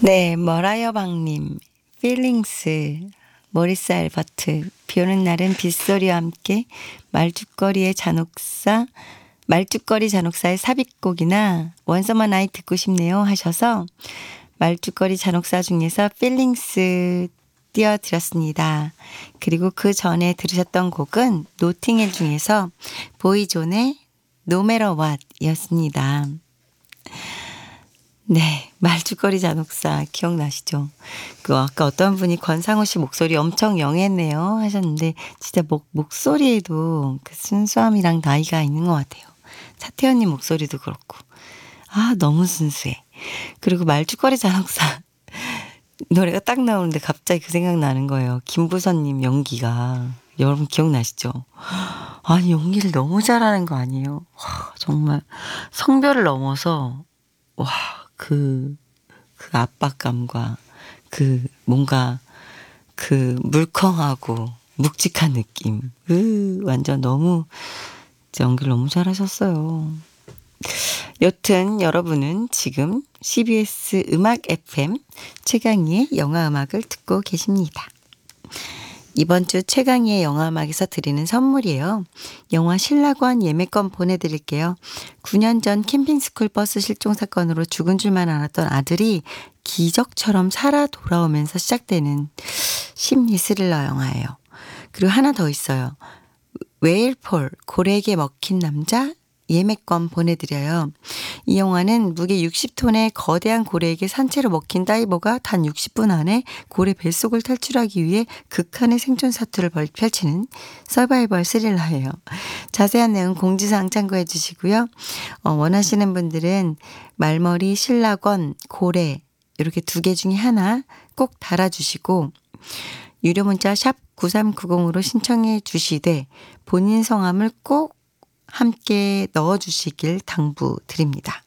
네, 머라이어 박님, 필링스, 모리스 알버트, 비 오는 날은 빗소리와 함께 말죽거리 잔혹사의 삽입곡이나 원서머 나이 듣고 싶네요 하셔서 말죽거리 잔혹사 중에서 필링스 띄워드렸습니다. 그리고 그 전에 들으셨던 곡은 노팅힐 중에서 보이존의 No Matter What 이었습니다. 네, 말죽거리 잔혹사 기억나시죠? 아까 어떤 분이 권상우 씨 목소리 엄청 영했네요 하셨는데 진짜 목소리에도 그 순수함이랑 나이가 있는 것 같아요. 차태현님 목소리도 그렇고 너무 순수해. 그리고 말죽거리 잔혹사 노래가 딱 나오는데 갑자기 그 생각 나는 거예요. 김부선님 연기가 여러분 기억나시죠? 아니 연기를 너무 잘하는 거 아니에요? 정말 성별을 넘어서 그 압박감과 뭔가 물컹하고 묵직한 느낌. 완전 너무 연기를 너무 잘하셨어요. 여튼 여러분은 지금 CBS 음악 FM 최강희의 영화음악을 듣고 계십니다. 이번 주 최강희의 영화음악에서 드리는 선물이에요. 영화 신라권 예매권 보내드릴게요. 9년 전 캠핑스쿨 버스 실종 사건으로 죽은 줄만 알았던 아들이 기적처럼 살아 돌아오면서 시작되는 심리 스릴러 영화예요. 그리고 하나 더 있어요. 웨일폴 고래에게 먹힌 남자 예매권 보내드려요. 이 영화는 무게 60톤의 거대한 고래에게 산채로 먹힌 다이버가 단 60분 안에 고래 뱃속을 탈출하기 위해 극한의 생존 사투를 펼치는 서바이벌 스릴러예요. 자세한 내용 공지사항 참고해 주시고요. 원하시는 분들은 말머리, 신라권, 고래 이렇게 두 개 중에 하나 꼭 달아주시고 유료 문자 샵 9390으로 신청해 주시되 본인 성함을 꼭 함께 넣어주시길 당부드립니다.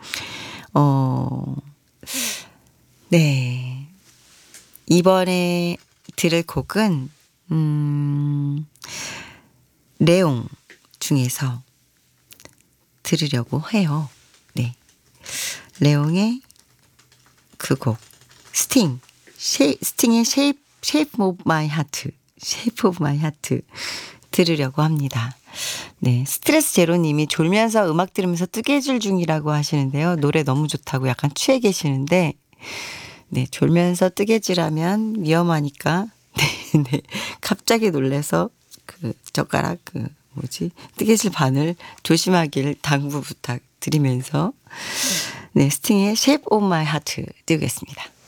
네. 이번에 들을 곡은, 레옹 중에서 들으려고 해요. 네. 레옹의 그 곡, 스팅의 Shape of My Heart 들으려고 합니다. 네, 스트레스 제로님이 졸면서 음악 들으면서 뜨개질 중이라고 하시는데요. 노래 너무 좋다고 약간 취해 계시는데 네, 졸면서 뜨개질하면 위험하니까 네, 갑자기 놀래서 젓가락 뜨개질 바늘 조심하길 당부 부탁드리면서 네, 스팅의 Shape of My Heart 띄우겠습니다.